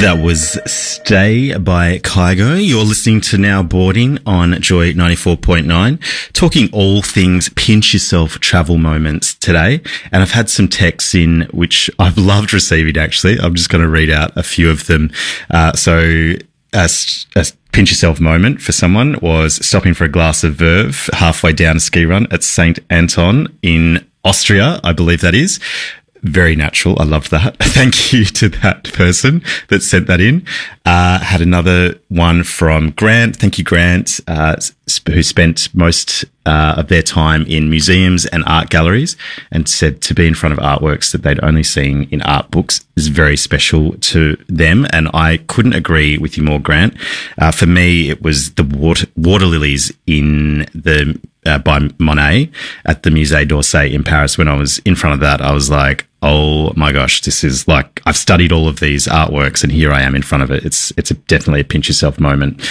That was Stay by Kygo. You're listening to Now Boarding on Joy 94.9, talking all things pinch yourself travel moments today. And I've had some texts in which I've loved receiving, actually. I'm just going to read out a few of them. So a pinch yourself moment for someone was stopping for a glass of Verve halfway down a ski run at St. Anton in Austria, I believe that is. Very natural. I loved that. Thank you to that person that sent that in. Had another one from Grant. Thank you, Grant, who spent most of their time in museums and art galleries and said to be in front of artworks that they'd only seen in art books is very special to them. And I couldn't agree with you more, Grant. For me, it was the water lilies in the by Monet at the Musée d'Orsay in Paris. When I was in front of that, I was like, oh my gosh, this is like, I've studied all of these artworks and here I am in front of it. It's definitely a pinch yourself moment.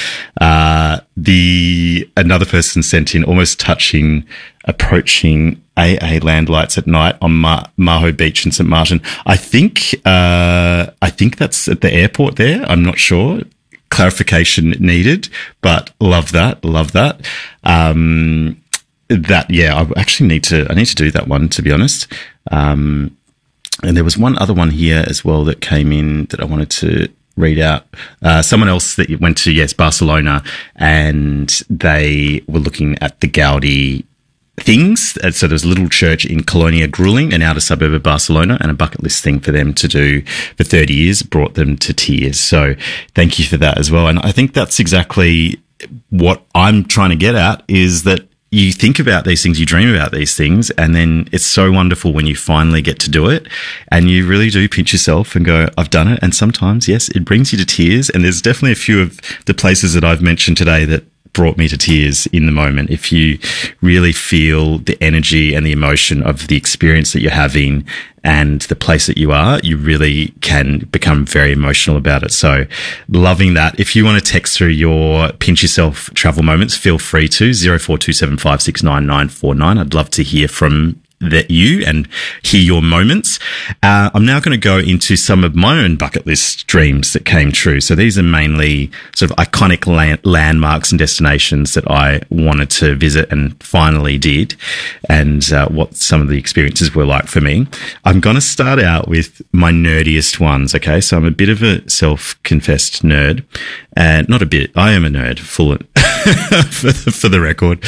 Another person sent in almost touching, approaching AA land lights at night on Maho Beach in St. Martin. I think that's at the airport there. I'm not sure. Clarification needed, but love that. I actually need to do that one, to be honest. And there was one other one here as well that came in that I wanted to read out. Someone else that went to, Barcelona, and they were looking at the Gaudi things. So there's a little church in Colonia Grueling, an outer suburb of Barcelona, and a bucket list thing for them to do for 30 years brought them to tears. So thank you for that as well. And I think that's exactly what I'm trying to get at, is that you think about these things, you dream about these things, and then it's so wonderful when you finally get to do it and you really do pinch yourself and go, I've done it. And sometimes, yes, it brings you to tears. And there's definitely a few of the places that I've mentioned today that brought me to tears in the moment. If you really feel the energy and the emotion of the experience that you're having and the place that you are, you really can become very emotional about it. So loving that. If you want to text through your pinch yourself travel moments, feel free to 0427569949. I'd love to hear from you and hear your moments. I'm now going to go into some of my own bucket list dreams that came true. So these are mainly sort of iconic landmarks and destinations that I wanted to visit and finally did, and what some of the experiences were like for me. I'm going to start out with my nerdiest ones. Okay. So I'm a bit of a self-confessed nerd, and not a bit. I am a nerd, full for the record.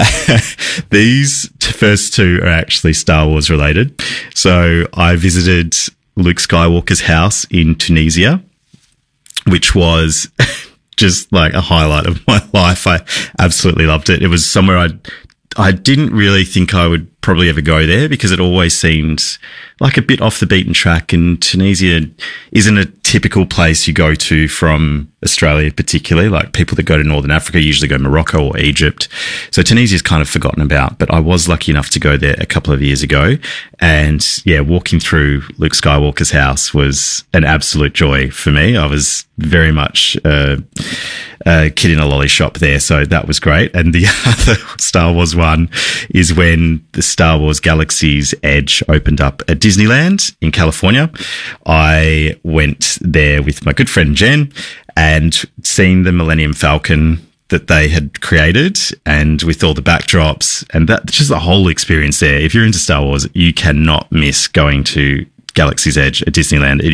These first two are actually Star Wars related. So I visited Luke Skywalker's house in Tunisia, which was just like a highlight of my life. I absolutely loved it. It was somewhere I didn't really think I would probably ever go there, because it always seemed like a bit off the beaten track, and Tunisia isn't a typical place you go to from Australia, particularly. Like people that go to Northern Africa usually go Morocco or Egypt. So Tunisia is kind of forgotten about, but I was lucky enough to go there a couple of years ago. And walking through Luke Skywalker's house was an absolute joy for me. I was very much a kid in a lolly shop there. So that was great. And the other Star Wars one is when the Star Wars Galaxy's Edge opened up at Disneyland in California. I went there with my good friend Jen and seen the Millennium Falcon that they had created, and with all the backdrops and that, just the whole experience there. If you're into Star Wars, you cannot miss going to Galaxy's Edge at Disneyland. It